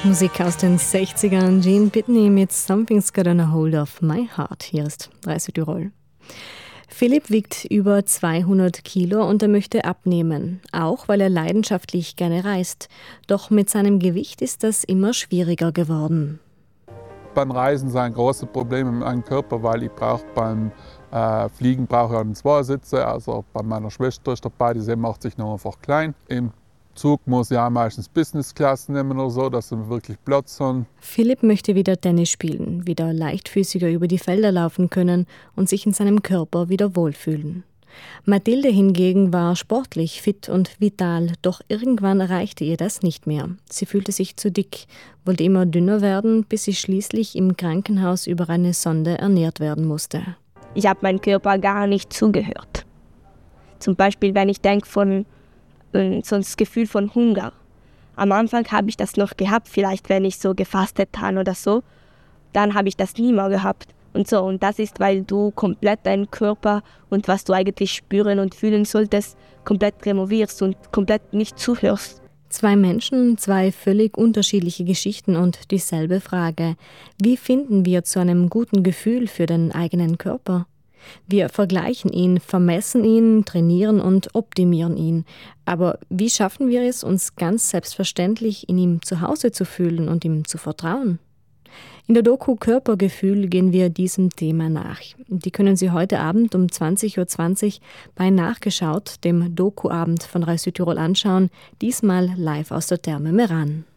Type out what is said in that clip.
Musik aus den 60ern, Gene Pitney mit Something's Got a Hold of My Heart. Hier ist 3 Südtirol. Philipp wiegt über 200 Kilo und er möchte abnehmen, auch weil er leidenschaftlich gerne reist. Doch mit seinem Gewicht ist das immer schwieriger geworden. Beim Reisen ist ein großes Problem in meinem Körper, weil ich beim Fliegen brauche ich einen Zweiersitzer. Also bei meiner Schwester ist dabei, die macht sich noch einfach klein. Im Zug muss ich auch meistens Business Class nehmen oder so, dass wir wirklich Platz haben. Philipp möchte wieder Tennis spielen, wieder leichtfüßiger über die Felder laufen können und sich in seinem Körper wieder wohlfühlen. Mathilde hingegen war sportlich, fit und vital, doch irgendwann reichte ihr das nicht mehr. Sie fühlte sich zu dick, wollte immer dünner werden, bis sie schließlich im Krankenhaus über eine Sonde ernährt werden musste. Ich habe meinem Körper gar nicht zugehört. Zum Beispiel, wenn ich denke so das Gefühl von Hunger. Am Anfang habe ich das noch gehabt, vielleicht wenn ich so gefastet habe oder so. Dann habe ich das nie mehr gehabt. Und das ist, weil du komplett deinen Körper und was du eigentlich spüren und fühlen solltest, komplett removierst und komplett nicht zuhörst. 2 Menschen, 2 völlig unterschiedliche Geschichten und dieselbe Frage. Wie finden wir zu einem guten Gefühl für den eigenen Körper? Wir vergleichen ihn, vermessen ihn, trainieren und optimieren ihn. Aber wie schaffen wir es, uns ganz selbstverständlich in ihm zu Hause zu fühlen und ihm zu vertrauen? In der Doku Körpergefühl gehen wir diesem Thema nach. Die können Sie heute Abend um 20.20 Uhr bei Nachgeschaut, dem Doku-Abend von 3 Südtirol anschauen, diesmal live aus der Therme Meran.